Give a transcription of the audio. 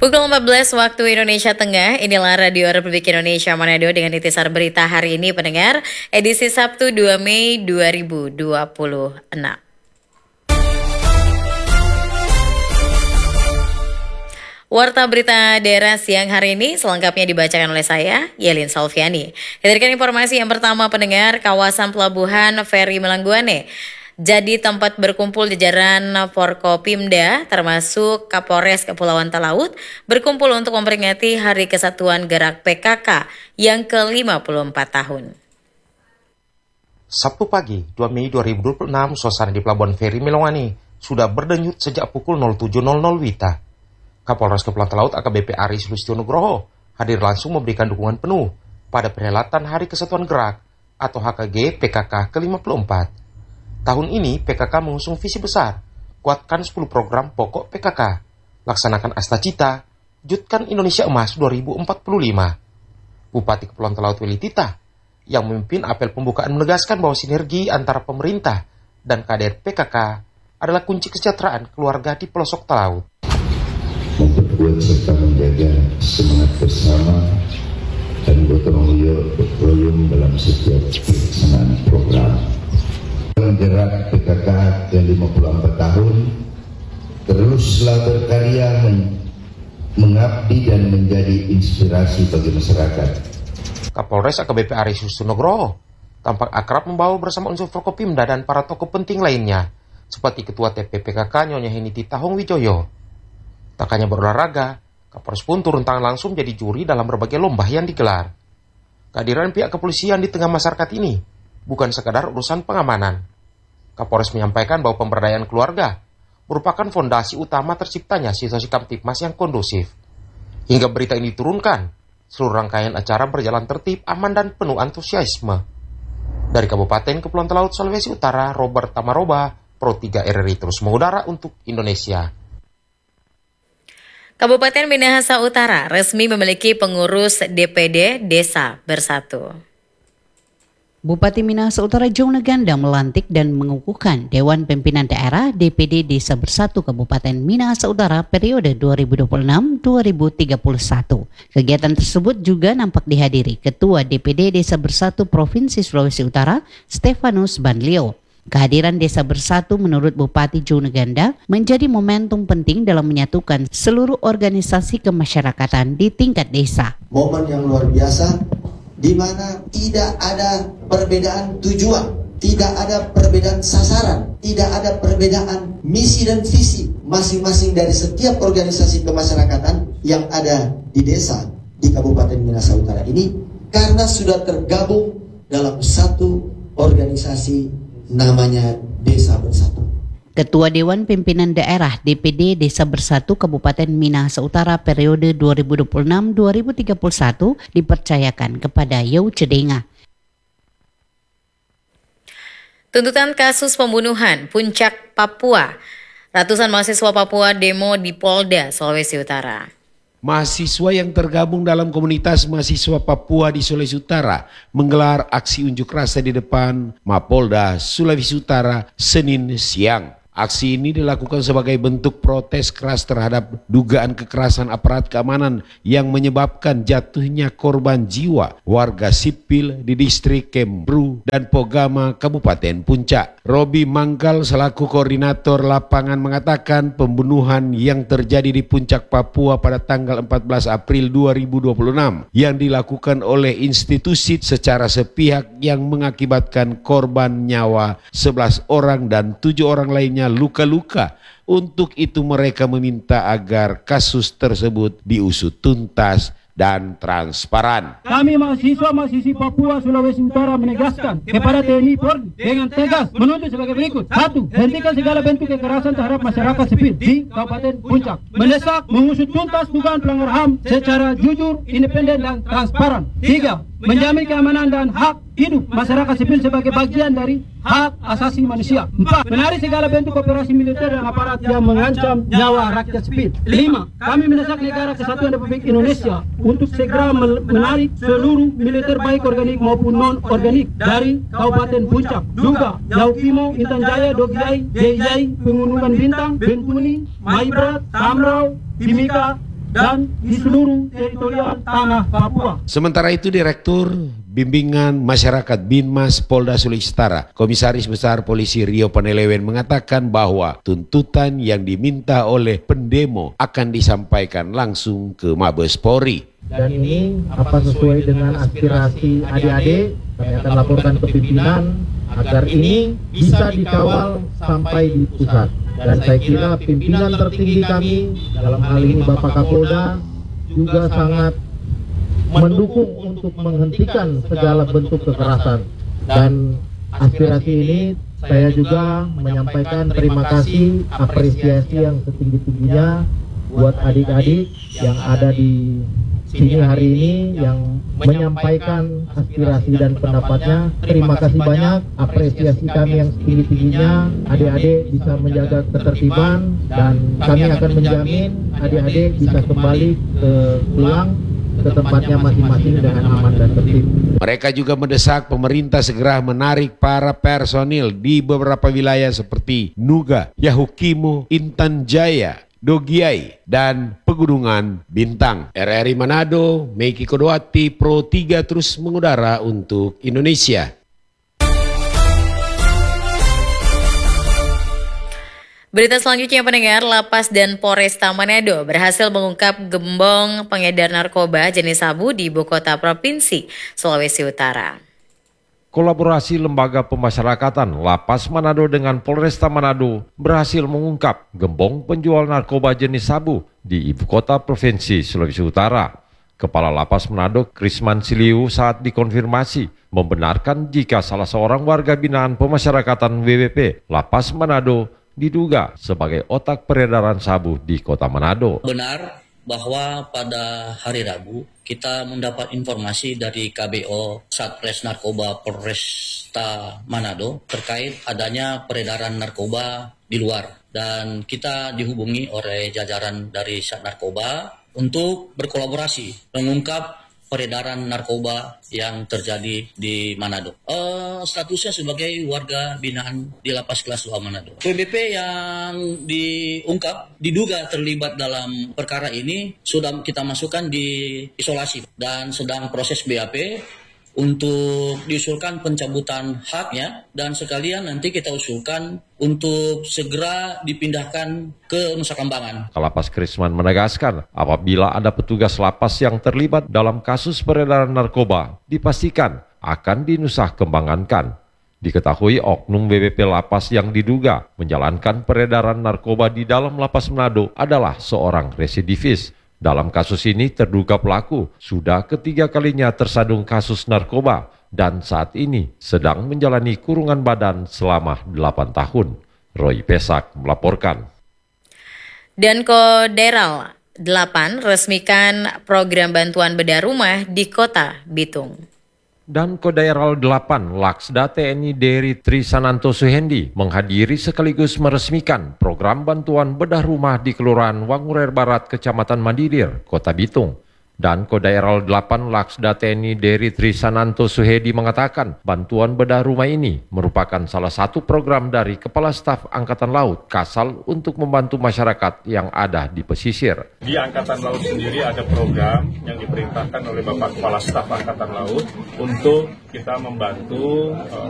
Pukul 14 waktu Indonesia Tengah, inilah Radio Republik Indonesia Manado dengan intisar berita hari ini pendengar, edisi Sabtu 2 Mei 2026. Warta berita daerah siang hari ini selengkapnya dibacakan oleh saya, Yelin Salviani. Hadirkan informasi yang pertama pendengar, kawasan pelabuhan Feri Melangguane jadi tempat berkumpul jajaran Forkopimda termasuk Kapolres Kepulauan Talaut berkumpul untuk memperingati Hari Kesatuan Gerak PKK yang ke-54 tahun. Sabtu pagi, 2 Mei 2026, suasana di Pelabuhan Feri Melangguane sudah berdenyut sejak pukul 07.00 WITA. Kapolres Kepulauan Talaut AKBP Aris Sulistyo Nugroho hadir langsung memberikan dukungan penuh pada perhelatan Hari Kesatuan Gerak atau HKG PKK ke-54. Tahun ini PKK mengusung visi besar, kuatkan 10 program pokok PKK, laksanakan Asta Cita, wujudkan Indonesia Emas 2045. Bupati Kepulauan Talaut Willy Tita yang memimpin apel pembukaan menegaskan bahwa sinergi antara pemerintah dan kader PKK adalah kunci kesejahteraan keluarga di pelosok Talaut. Memperkuat serta menjaga semangat bersama dan gotong royong dalam setiap pelaksanaan program. Gerak PKK ke-54 tahun teruslah berkarya mengabdi dan menjadi inspirasi bagi masyarakat. Kapolres AKBP Aris Sulistyo Nugroho tampak akrab membawa bersama unsur Forkopimda dan para tokoh penting lainnya seperti Ketua TP PKK Nyonya Henity Tahong Wijoyo. Tak hanya berolahraga, Kapolres pun turun tangan langsung jadi juri dalam berbagai lomba yang digelar. Kehadiran pihak kepolisian di tengah masyarakat ini bukan sekadar urusan pengamanan. Kapolres menyampaikan bahwa pemberdayaan keluarga merupakan fondasi utama terciptanya situasi Kamtipmas yang kondusif. Hingga berita ini diturunkan, seluruh rangkaian acara berjalan tertib, aman, dan penuh antusiasme. Dari Kabupaten Kepulauan Talaut, Sulawesi Utara, Robert Tamaroba, Pro 3 RRI terus mengudara untuk Indonesia. Kabupaten Minahasa Utara resmi memiliki pengurus DPD Desa Bersatu. Bupati Minahasa Utara Jona Ganda melantik dan mengukuhkan Dewan Pimpinan Daerah DPD Desa Bersatu Kabupaten Minahasa Utara periode 2026-2031. Kegiatan tersebut juga nampak dihadiri Ketua DPD Desa Bersatu Provinsi Sulawesi Utara, Stefanus Banlio. Kehadiran Desa Bersatu menurut Bupati Jona Ganda menjadi momentum penting dalam menyatukan seluruh organisasi kemasyarakatan di tingkat desa. Momen yang luar biasa di mana tidak ada perbedaan tujuan, tidak ada perbedaan sasaran, tidak ada perbedaan misi dan visi masing-masing dari setiap organisasi kemasyarakatan yang ada di desa di Kabupaten Minahasa Utara ini karena sudah tergabung dalam satu organisasi namanya Desa Bersatu. Ketua Dewan Pimpinan Daerah DPD Desa Bersatu Kabupaten Minahasa Utara periode 2026-2031 dipercayakan kepada Yau Cedenga. Tuntutan kasus pembunuhan Puncak Papua. Ratusan mahasiswa Papua demo di Polda, Sulawesi Utara. Mahasiswa yang tergabung dalam komunitas mahasiswa Papua di Sulawesi Utara menggelar aksi unjuk rasa di depan Mapolda Sulawesi Utara Senin siang. Aksi ini dilakukan sebagai bentuk protes keras terhadap dugaan kekerasan aparat keamanan yang menyebabkan jatuhnya korban jiwa warga sipil di distrik Kemru dan Pogama Kabupaten Puncak. Robi Mangkal selaku koordinator lapangan mengatakan pembunuhan yang terjadi di Puncak Papua pada tanggal 14 April 2026 yang dilakukan oleh institusi secara sepihak yang mengakibatkan korban nyawa 11 orang dan 7 orang lainnya luka-luka. Untuk itu mereka meminta agar kasus tersebut diusut tuntas dan transparan. Kami mahasiswa-mahasiswa Papua Sulawesi Utara menegaskan kepada TNI Polri dengan tegas menuntut sebagai berikut. 1. Hentikan segala bentuk kekerasan terhadap masyarakat sipil di Kabupaten Puncak. Mendesak mengusut tuntas dugaan pelanggaran HAM secara jujur, independen, dan transparan. 3. Menjamin keamanan dan hak hidup masyarakat sipil sebagai bagian dari hak asasi manusia. 4. Menarik segala bentuk operasi militer dan aparat yang mengancam nyawa rakyat sipil. 5. Kami mendesak Negara Kesatuan Republik Indonesia untuk segera menarik seluruh militer baik organik maupun non-organik dari Kabupaten Puncak, Duga, Yaukimo, Intan Jaya, Dogiai, Jai, Pegunungan Bintang, Bentuni, Maibrat, Tamrau, Timika, dan di seluruh teritorial tanah Papua. Sementara itu Direktur Bimbingan Masyarakat Binmas Polda Sulawesi Utara, Komisaris Besar Polisi Rio Panelewen mengatakan bahwa tuntutan yang diminta oleh pendemo akan disampaikan langsung ke Mabes Polri. Dan ini sesuai dengan aspirasi adik-adik, kami akan laporkan ke pimpinan agar ini bisa dikawal sampai di pusat. Dan saya kira pimpinan tertinggi kami, dalam hal ini Bapak Kapolda, juga sangat mendukung untuk menghentikan segala bentuk kekerasan. Dan aspirasi ini saya juga menyampaikan terima kasih, apresiasi yang setinggi-tingginya buat adik-adik yang ada di sini hari ini yang menyampaikan aspirasi dan pendapatnya. Terima kasih banyak, apresiasi kami yang setinggi-tingginya. Adik-adik bisa menjaga ketertiban dan kami akan menjamin adik-adik bisa kembali pulang ke tempatnya masing-masing dengan aman dan tertib. Mereka juga mendesak pemerintah segera menarik para personil di beberapa wilayah seperti Nuga, Yahukimo, Intan Jaya, Dogiai, dan Pegunungan Bintang. RRI Manado, Meiki Kodowati, Pro 3 terus mengudara untuk Indonesia. Berita selanjutnya pendengar, Lapas dan Polresta Manado berhasil mengungkap gembong pengedar narkoba jenis sabu di ibu kota provinsi Sulawesi Utara. Kolaborasi lembaga pemasyarakatan Lapas Manado dengan Polresta Manado berhasil mengungkap gembong penjual narkoba jenis sabu di ibu kota provinsi Sulawesi Utara. Kepala Lapas Manado, Krisman Siliu, saat dikonfirmasi membenarkan jika salah seorang warga binaan pemasyarakatan WWP Lapas Manado diduga sebagai otak peredaran sabu di kota Manado. Benar bahwa pada hari Rabu kita mendapat informasi dari KBO Satres Narkoba Polresta Manado terkait adanya peredaran narkoba di luar. Dan kita dihubungi oleh jajaran dari Sat Narkoba untuk berkolaborasi mengungkap peredaran narkoba yang terjadi di Manado. Statusnya sebagai warga binaan di Lapas Kelas 2 Manado. PBP yang diungkap diduga terlibat dalam perkara ini sudah kita masukkan di isolasi dan sedang proses BAP untuk diusulkan pencabutan haknya dan sekalian nanti kita usulkan untuk segera dipindahkan ke Nusa Kambangan. Kalapas Krisman menegaskan apabila ada petugas lapas yang terlibat dalam kasus peredaran narkoba dipastikan akan dinusah kembangankan. Diketahui oknum WWP lapas yang diduga menjalankan peredaran narkoba di dalam Lapas Manado adalah seorang residivis. Dalam kasus ini terduga pelaku sudah ketiga kalinya tersandung kasus narkoba dan saat ini sedang menjalani kurungan badan selama 8 tahun. Roy Pesak melaporkan. Dan Koderal 8 resmikan program bantuan bedah rumah di kota Bitung. Dan Kodaeral 8 Laksda TNI Deri Trisananto Suhendi menghadiri sekaligus meresmikan program bantuan bedah rumah di Kelurahan Wangurer Barat, Kecamatan Mandidir, Kota Bitung. Dan Kodaeral 8 Laksda TNI Deri Trisananto Suhendi mengatakan bantuan bedah rumah ini merupakan salah satu program dari Kepala Staf Angkatan Laut Kasal untuk membantu masyarakat yang ada di pesisir. Di Angkatan Laut sendiri ada program yang diperintahkan oleh Bapak Kepala Staf Angkatan Laut untuk kita membantu